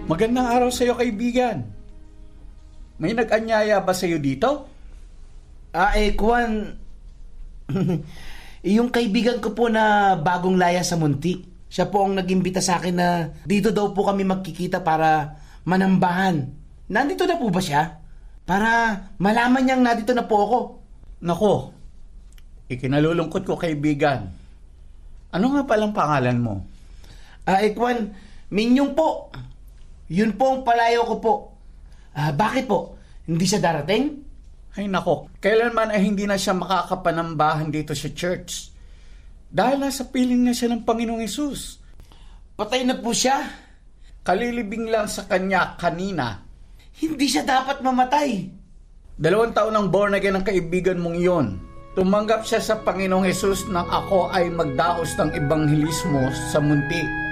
Magandang araw sa iyo, kaibigan. May nag-anyaya ba sa iyo dito? Kwan, yung kaibigan ko po na bagong laya sa Munti. Siya po ang nag-imbita sa akin na dito daw po kami magkikita para manambahan. Nandito na po ba siya? Para malaman niyang nandito na po ako. Nako, ikinalulungkot ko, kaibigan. Ano nga palang pangalan mo? Kwan, Minyong po. Yun po ang palayo ko po. Bakit po? Hindi siya darating? Ay nako, kailanman ay hindi na siya makakapanambahan dito sa church. Dahil nasa piling na siya ng Panginoong Hesus. Patay na po siya. Kalilibing lang sa kanya kanina. Hindi siya dapat mamatay. 2 taon ang born again ng kaibigan mong iyon. Tumanggap siya sa Panginoong Hesus nang ako ay magdaos ng ebanghelismo sa Munti.